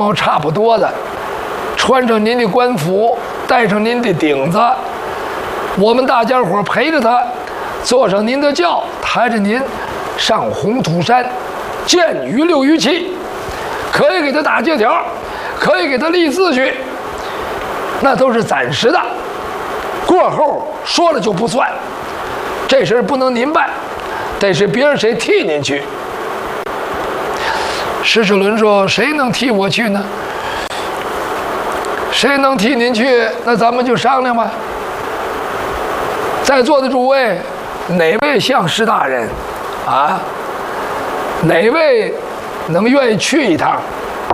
貌差不多的，穿上您的官服，带上您的顶子，我们大家伙陪着他，坐上您的轿，抬着您上红土山，见于6于7，可以给他打借条，可以给他立字据，那都是暂时的，过后说了就不算。这事儿不能您办，得是别人谁替您去。施世伦说：“谁能替我去呢？谁能替您去？那咱们就商量吧。在座的诸位，哪位像施大人啊？哪位能愿意去一趟？”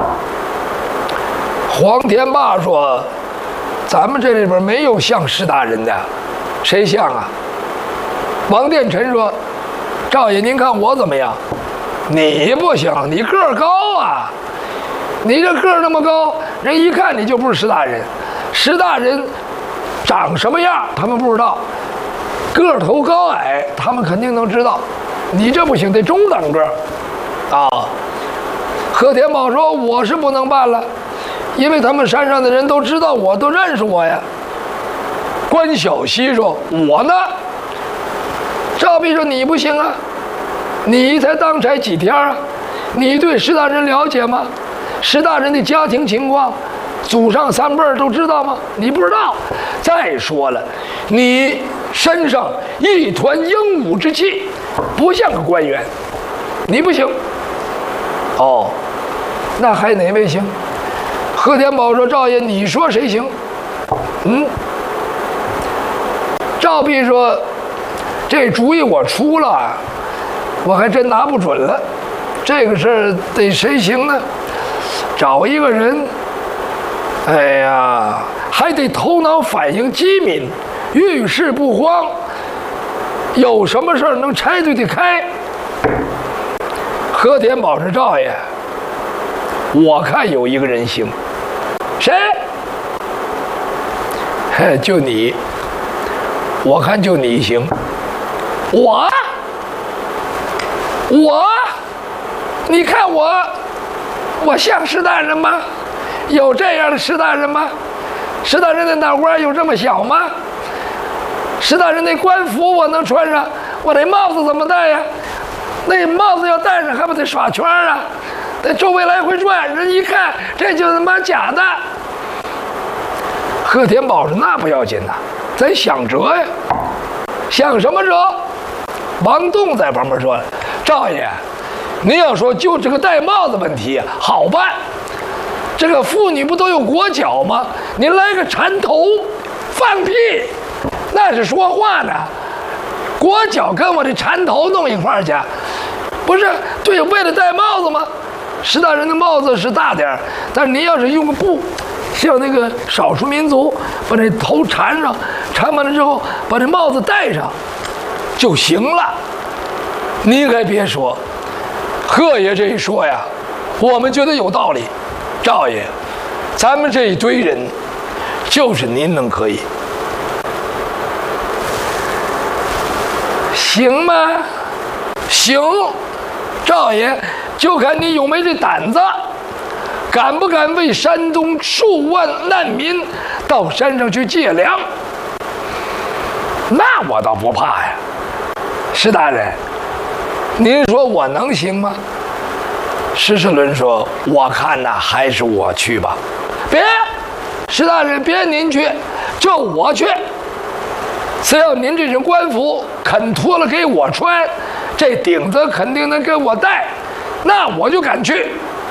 黄天霸说：“咱们这里边没有像施大人的，谁像啊？”王殿臣说：“赵爷，您看我怎么样？你不行，你个儿高啊！你这个儿那么高，人一看你就不是施大人。施大人长什么样，他们不知道；个头高矮，他们肯定能知道。你这不行，得中等个儿啊。”贺天宝说：“我是不能办了，因为他们山上的人都知道我，都认识我呀。”关小西说：“我呢？”赵弼说：“你不行啊，你才当差几天啊？你对施大人了解吗？施大人的家庭情况，祖上3辈都知道吗？你不知道。再说了，你身上一团英武之气，不像个官员，你不行。”哦，那还哪位行？贺天宝说：“赵爷，你说谁行？”赵弼说：“这主意我出了，我还真拿不准了。这个事儿得谁行呢？找一个人，哎呀，还得头脑反应机敏，遇事不慌，有什么事儿能拆对得开。”贺天宝说：“赵爷，我看有一个人行。”谁？嘿，就你。我看就你行。我，你看我像施大人吗？有这样的施大人吗？施大人的脑瓜有这么小吗？施大人那官服我能穿上，我那帽子怎么戴呀？那帽子要戴上还不得耍圈啊？得周围来回转，人一看这就是他妈假的。贺天宝说：“那不要紧呐，咱想辙呀。”想什么辙？王栋在旁边说：“赵爷，您要说就这个戴帽子问题好办，这个妇女不都有裹脚吗？您来个缠头，放屁，那是说话呢。裹脚跟我这缠头弄一块儿去，不是对，为了戴帽子吗？施大人的帽子是大点儿，但是您要是用个布，像那个少数民族把这头缠上，缠完了之后把这帽子戴上就行了。您还别说，贺爷这一说呀，我们觉得有道理。赵爷，咱们这一堆人，就是您能可以，行吗？行，赵爷就看你有没这胆子。敢不敢为山东数万难民到山上去借粮？那我倒不怕呀。施大人，您说我能行吗？施世伦说：“我看呐，还是我去吧。”别，施大人，别您去，就我去。只要您这身官服肯脱了给我穿，这顶子肯定能给我戴，那我就敢去。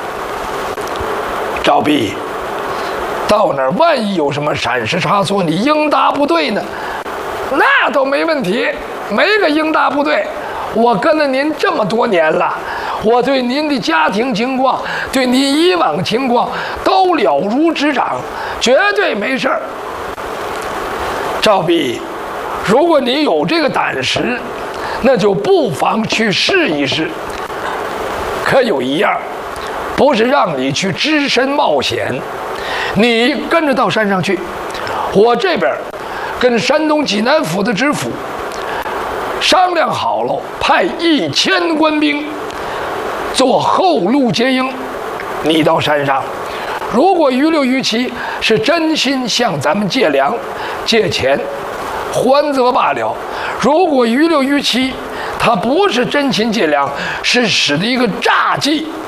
赵弼，到那儿万一有什么闪失差错，你应答不对呢？那都没问题，没个应答不对。我跟了您这么多年了，我对您的家庭情况，对您以往情况都了如指掌，绝对没事儿。赵弼，如果你有这个胆识，那就不妨去试一试。可有一样，不是让你去只身冒险，你跟着到山上去，我这边跟山东济南府的知府商量好了，派1000官兵做后路接应，你到山上， 如果于六于七是真心向咱们借粮、借钱，还则罢了；如果于六于七他不是真心借粮，是使的一个诈计，